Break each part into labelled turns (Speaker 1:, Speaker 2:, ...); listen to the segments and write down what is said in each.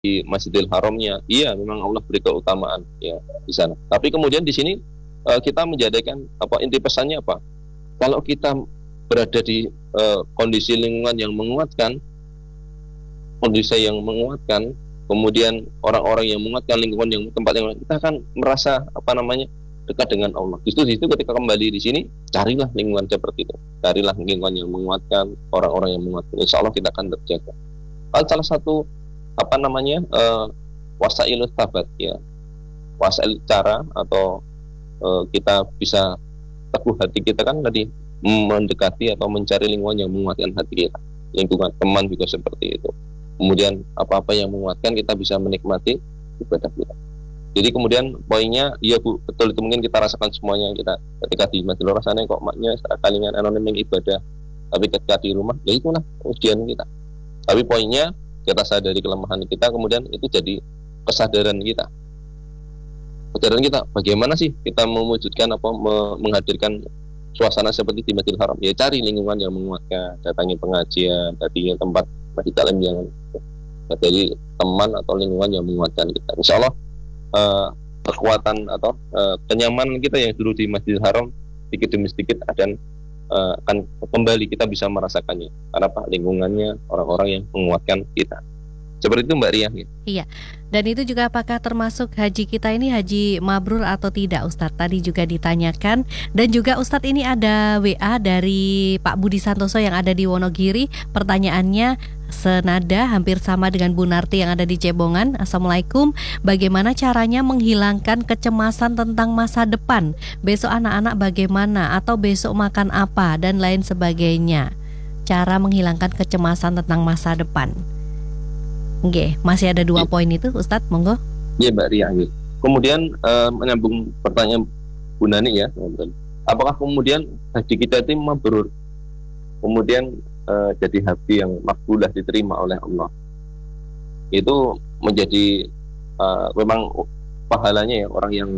Speaker 1: di Masjidil Haramnya, iya memang Allah beri keutamaan ya di sana. Tapi kemudian di sini kita menjadikan apa inti pesannya apa? Kalau kita berada di kondisi lingkungan yang menguatkan, kondisi yang menguatkan, kemudian orang-orang yang menguatkan, lingkungan yang tempat yang kita akan merasa apa namanya dekat dengan Allah. Justru di situ ketika kembali di sini, carilah lingkungan seperti itu, carilah lingkungan yang menguatkan, orang-orang yang menguatkan. Insya Allah kita akan terjaga. Salah satu apa namanya wasailus tabat ya, wasail cara atau kita bisa teguh hati kita kan tadi mendekati atau mencari lingkungan yang menguatkan hati kita, lingkungan teman juga seperti itu. Kemudian apa-apa yang menguatkan kita bisa menikmati ibadah kita. Jadi kemudian poinnya, iya Bu, betul itu mungkin kita rasakan semuanya kita ketika di masjid rasanya kok maknya kalingan anonim ibadah, tapi ketika di rumah ya itulah ujian kita. Tapi poinnya kita sadari kelemahan kita, kemudian itu jadi kesadaran kita. Kesadaran kita bagaimana sih kita mewujudkan apa menghadirkan suasana seperti di Masjidil Haram? Ya cari lingkungan yang menguatkan, datangi pengajian, datangi tempat masjid taklim yang dari teman atau lingkungan yang menguatkan kita. Insya Allah kekuatan atau kenyamanan kita yang dulu di Masjidil Haram sedikit demi sedikit dan akan kembali kita bisa merasakannya karena Pak lingkungannya orang-orang yang menguatkan kita. Seperti itu Mbak Ria.
Speaker 2: Iya. Dan itu juga apakah termasuk haji kita ini haji mabrur atau tidak Ustadz? Tadi juga ditanyakan. Dan juga Ustadz ini ada WA dari Pak Budi Santoso yang ada di Wonogiri. Pertanyaannya senada hampir sama dengan Bu Narti yang ada di Cebongan. Assalamualaikum. Bagaimana caranya menghilangkan kecemasan tentang masa depan? Besok anak-anak bagaimana? Atau besok makan apa? Dan lain sebagainya. Cara menghilangkan kecemasan tentang masa depan. Oke, masih ada 2 poin itu, Ustadz, monggo.
Speaker 1: Iya, Mbak Ria. Kemudian menyambung pertanyaan Bu Nani ya, apakah kemudian haji kita itu mabrur, kemudian jadi haji yang makbulah diterima oleh Allah? Itu menjadi memang pahalanya ya orang yang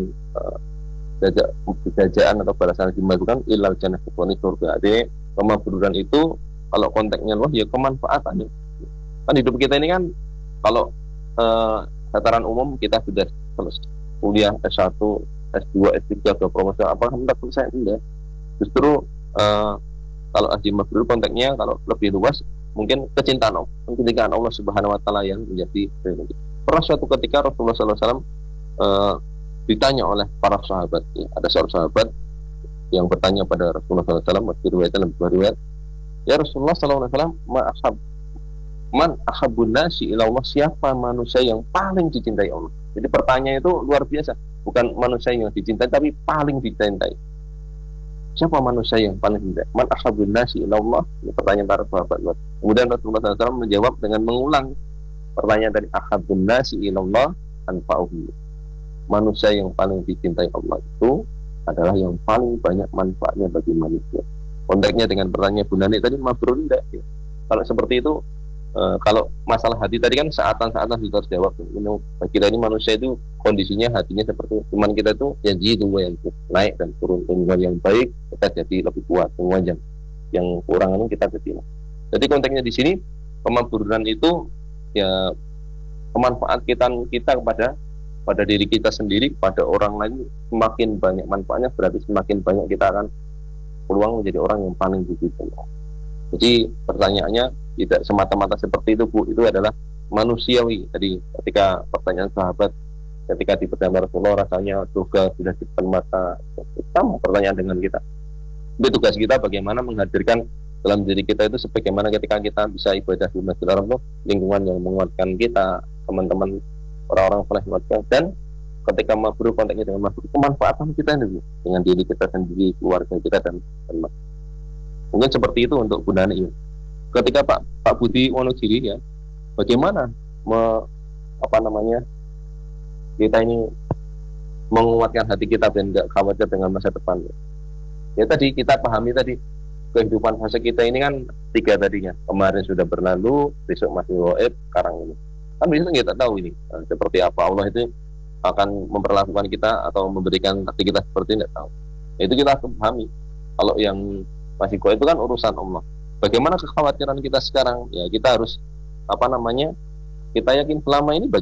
Speaker 1: jajaan atau balasan dimajukan ilal jannah keboni surga. Jadi kemabruran itu kalau konteksnya Allah ya kemanfaatan. Kan hidup kita ini kan kalau tataran umum kita sudah selesai kuliah S1, S2, S3 ke promosi apa hendak selesai enggak. Justru kalau haji mabrur konteksnya kalau lebih luas mungkin kecintaan Allah, kecintaan Allah Subhanahu wa taala yang menjadi prioritas. Pernah suatu ketika Rasulullah SAW ditanya oleh para sahabat, ya, ada seorang sahabat yang bertanya pada Rasulullah SAW, riwayatnya lebih riwayat, ya Rasulullah SAW, man ahabun nasi ila Allah, siapa manusia yang paling dicintai Allah? Jadi pertanyaan itu luar biasa, bukan manusia yang dicintai tapi paling dicintai. Siapa manusia yang paling dicintai? Man ahabun nasi ila Allah. Ini pertanyaan para sahabat. Kemudian Rasulullah SAW menjawab dengan mengulang pertanyaan dari ahabun nasi ila Allah anfa'uhu. Manusia yang paling dicintai Allah itu adalah yang paling banyak manfaatnya bagi manusia. Konteksnya dengan pertanyaan Bu Nani tadi mabrur enggak? Ya. Kalau seperti itu kalau masalah hati tadi kan saatan-saatan kita harus jawab. Kita ini manusia itu kondisinya hatinya seperti cuman kita itu yang yang naik dan turun. Lingkungan yang baik kita jadi lebih kuat, lingkungan yang kurang itu kita jadi. Jadi konteksnya di sini pemabruran itu ya kemanfaat kita pada diri kita sendiri, pada orang lain semakin banyak manfaatnya berarti semakin banyak kita akan peluang menjadi orang yang paling dicintai. Jadi pertanyaannya tidak semata-mata seperti itu Bu, itu adalah manusiawi. Jadi ketika pertanyaan sahabat ketika di pertanyaan Rasulullah rasanya surga sudah di depan mata, sama pertanyaan dengan kita. Itu tugas kita bagaimana menghadirkan dalam diri kita itu sebagaimana ketika kita bisa ibadah di Masjidil Haram itu lingkungan yang menguatkan kita, teman-teman orang-orang soleh menguatkan, dan ketika mabrur konteksnya dengan mabrur kemanfaatan kita ini dengan diri kita sendiri, keluarga kita dan mungkin seperti itu untuk Bu Nani. Ketika Pak Budi Wonogiri ya, bagaimana kita ini menguatkan hati kita dan tidak khawatir dengan masa depan. Ya tadi kita pahami tadi kehidupan fase kita ini kan 3 tadinya. Kemarin sudah berlalu, besok masih goib, sekarang ini. Kan bisa kita tahu ini seperti apa Allah itu akan memperlakukan kita atau memberikan hati kita seperti ini, tidak tahu. Itu kita harus pahami. Kalau yang masih goib itu kan urusan Allah. Bagaimana kekhawatiran kita sekarang? Ya kita harus kita yakin selama ini